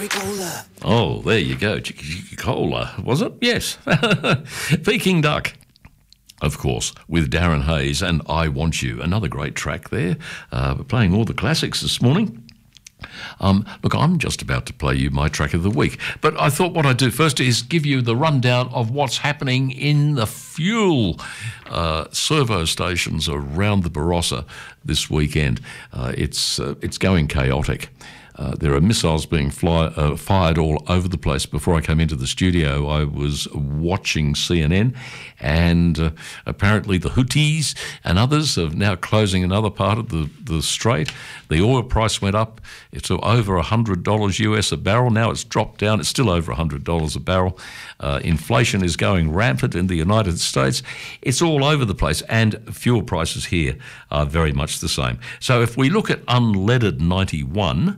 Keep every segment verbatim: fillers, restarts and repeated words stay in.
cherry cola. Oh, there you go. Chicky Chicky Cola, was it? Yes. Peking Duck, of course, with Darren Hayes and I Want You. Another great track there. Uh, we're playing all the classics this morning. Um, look, I'm just about to play you my track of the week, but I thought what I'd do first is give you the rundown of what's happening in the fuel uh, servo stations around the Barossa this weekend. Uh, it's uh, it's going chaotic. Uh, there are missiles being fly, uh, fired all over the place. Before I came into the studio, I was watching C N N, and uh, apparently the Houthis and others are now closing another part of the, the strait. The oil price went up. It's over one hundred dollars U S a barrel. Now it's dropped down. It's still over one hundred dollars a barrel. Uh, inflation is going rampant in the United States. It's all over the place, and fuel prices here are very much the same. So if we look at unleaded ninety-one,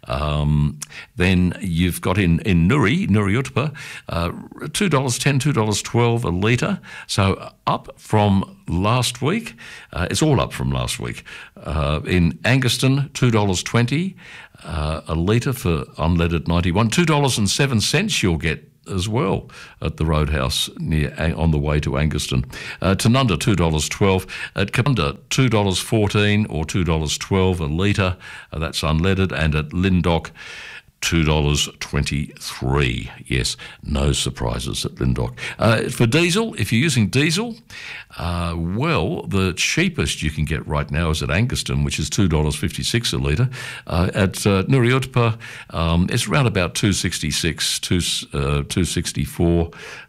Um, then you've got in, in Nuri, Nuri Utpa, uh, two dollars ten, two dollars twelve a litre. So up from last week. Uh, it's all up from last week. Uh, in Angaston, two dollars twenty uh, a litre for unleaded ninety-one. two dollars and seven cents you'll get as well at the Roadhouse near on the way to Angaston. Uh, Tanunda, two dollars twelve. At Kapunda, two dollars fourteen or two dollars twelve a litre. Uh, that's unleaded. And at Lindock, two dollars twenty-three. Yes, no surprises at Lindock. Uh, for diesel, if you're using diesel, uh, well, the cheapest you can get right now is at Angaston, which is two dollars fifty-six a litre. Uh, at uh, Nuri Utpa, um, it's around about two dollars sixty-six, two dollars sixty-four,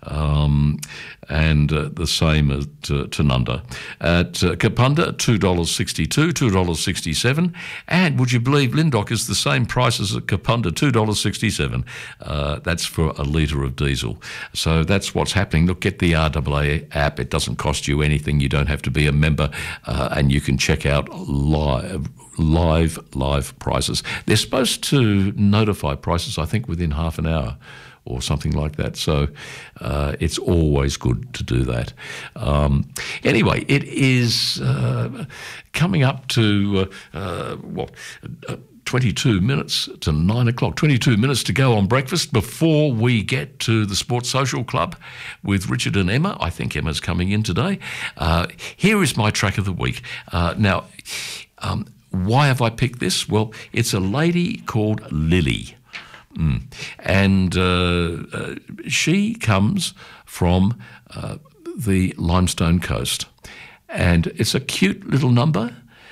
um, and uh, the same at uh, Tanunda. At uh, Kapunda, two dollars sixty-two, two dollars sixty-seven, and would you believe Lindock is the same price as at Kapunda, two dollars sixty-seven. Uh, that's for a litre of diesel. So that's what's happening. Look, get the R A A app. It doesn't cost you anything. You don't have to be a member, uh, and you can check out live, live, live prices. They're supposed to notify prices, I think, within half an hour or something like that. So uh, it's always good to do that. Um, anyway, it is uh, coming up to, uh, uh, what, uh, twenty-two minutes to nine o'clock, twenty-two minutes to go on breakfast before we get to the Sports Social Club with Richard and Emma. I think Emma's coming in today. Uh, here is my track of the week. Uh, now, um, why have I picked this? Well, it's a lady called Lily. Mm. And uh, uh, she comes from uh, the Limestone Coast. And it's a cute little number.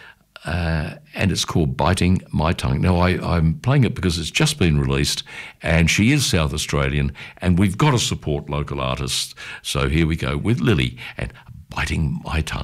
Uh, and it's called Biting My Tongue. Now, I, I'm playing it because it's just been released, and she is South Australian, and we've got to support local artists. So here we go with Lily and Biting My Tongue.